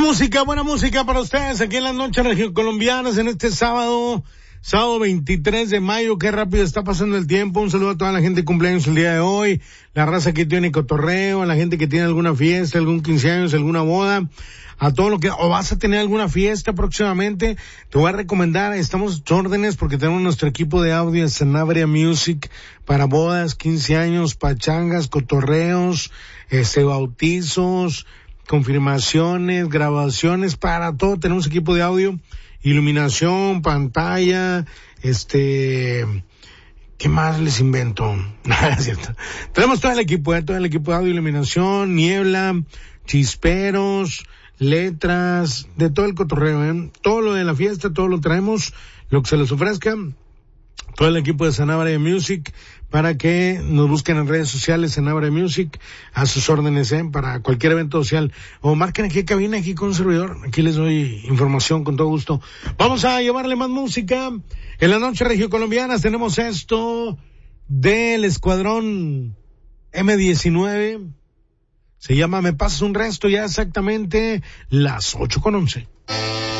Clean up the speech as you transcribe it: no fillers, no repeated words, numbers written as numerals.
Buena música para ustedes aquí en las noches regiocolombianas en este sábado 23 de mayo. Qué rápido está pasando el tiempo. Un saludo a toda la gente que cumpleaños el día de hoy, la raza que tiene cotorreo, a la gente que tiene alguna fiesta, algún 15 años, alguna boda, a todo lo que, o vas a tener alguna fiesta próximamente. Te voy a recomendar, estamos a órdenes porque tenemos nuestro equipo de audio en Sanabria Music para bodas, 15 años, pachangas, cotorreos, bautizos, confirmaciones, grabaciones, para todo. Tenemos equipo de audio, iluminación, pantalla, ¿qué más les invento? Nada, es cierto. Tenemos todo el equipo de audio, iluminación, niebla, chisperos, letras, de todo el cotorreo, todo lo de la fiesta, todo lo traemos, lo que se les ofrezca. Todo el equipo de Sanabria Music, para que nos busquen en redes sociales, Sanabria Music, a sus órdenes, para cualquier evento social, o marquen aquí cabina, aquí con un servidor, aquí les doy información con todo gusto. Vamos a llevarle más música. En la noche regiocolombianas tenemos esto del Escuadrón M19, se llama Me Pasas un Resto, ya exactamente las 8:11.